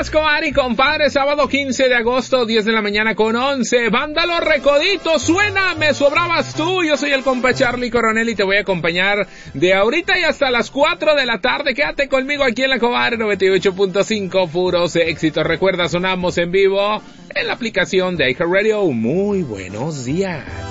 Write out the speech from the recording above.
Escobar y compadre, sábado 15 de agosto, 10 de la mañana con 11. Banda Los Recoditos, suena, me sobrabas tú. Yo soy el compa Charlie Coronel y te voy a acompañar de ahorita y hasta las 4 de la tarde. Quédate conmigo aquí en la Cobar 98.5, puros éxitos. Recuerda, sonamos en vivo en la aplicación de iHeartRadio. Muy buenos días.